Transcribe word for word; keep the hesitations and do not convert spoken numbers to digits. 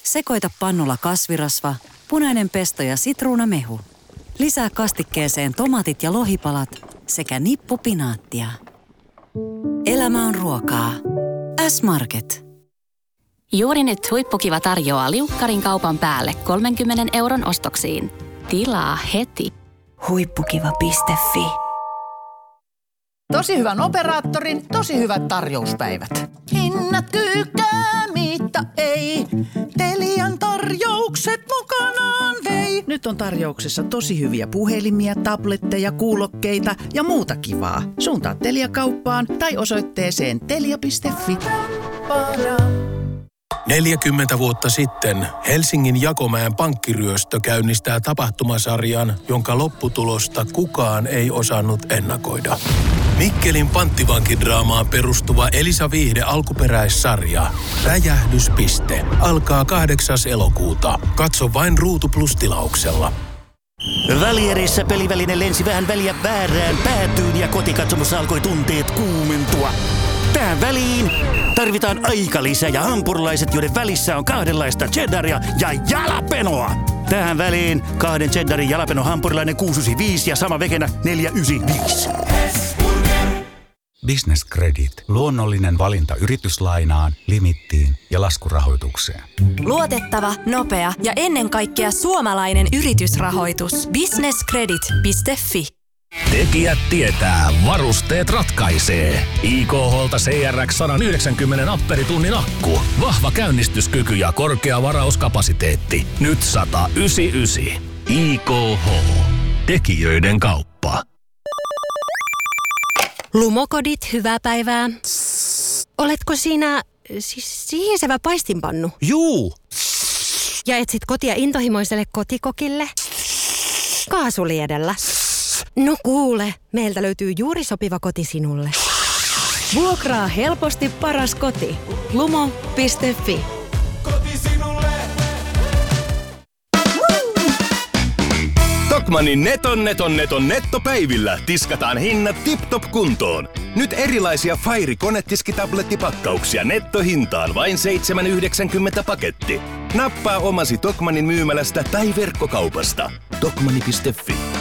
Sekoita pannulla kasvirasva, punainen pesto ja sitruunamehu. Lisää kastikkeeseen tomaatit ja lohipalat sekä nippu pinaattia. Elämä on ruokaa. S-Market. Juuri nyt Huippukiva tarjoaa liukkarin kaupan päälle kolmenkymmenen euron ostoksiin. Tilaa heti. Huippukiva piste fi. Tosi hyvän operaattorin, tosi hyvät tarjouspäivät. Hinnat kyykää, mitä ei. Telian tarjoukset mukanaan vei. Nyt on tarjouksessa tosi hyviä puhelimia, tabletteja, kuulokkeita ja muuta kivaa. Suuntaa Telia-kauppaan tai osoitteeseen telia piste fi. neljäkymmentä vuotta sitten Helsingin Jakomäen pankkiryöstö käynnistää tapahtumasarjan, jonka lopputulosta kukaan ei osannut ennakoida. Mikkelin panttivankidraamaan perustuva Elisa Viihde alkuperäissarja Räjähdyspiste alkaa kahdeksas elokuuta. Katso vain Ruutu Plus-tilauksella. Välierissä peliväline lensi vähän väliä väärään päätyyn ja kotikatsomossa alkoi tunteet kuumentua. Tähän väliin tarvitaan aikalisä ja hampurilaiset, joiden välissä on kahdenlaista cheddaria ja jalapenoa. Tähän väliin kahden cheddarin jalapeno hampurilainen kuusi yhdeksänkymmentäviisi ja sama vegenä neljä yhdeksänkymmentäviisi. Business Credit. Luonnollinen valinta yrityslainaan, limittiin ja laskurahoitukseen. Luotettava, nopea ja ennen kaikkea suomalainen yritysrahoitus. business credit piste fi. Tekijät tietää, varusteet ratkaisee. I K H:lta C R X sata yhdeksänkymmentä amperitunnin akku. Vahva käynnistyskyky ja korkea varauskapasiteetti. Nyt sata yhdeksänkymmentäyhdeksän. I K H. Tekijöiden kauppa. Lumokodit, hyvää päivää. Oletko siinä siis sihisevä paistinpannu? Juu. Ja etsit kotia intohimoiselle kotikokille? Kaasuliedellä. No kuule, meiltä löytyy juuri sopiva koti sinulle. Vuokraa helposti paras koti. lumo piste fi. Koti sinulle. Tokmannin neton neton neton nettopäivillä tiskataan hinnat tip-top kuntoon. Nyt erilaisia Fairy konetiskitablettipakkauksia nettohintaan vain seitsemän yhdeksänkymmentä paketti. Nappaa omasi Tokmannin myymälästä tai verkkokaupasta. Tokmanni piste fi.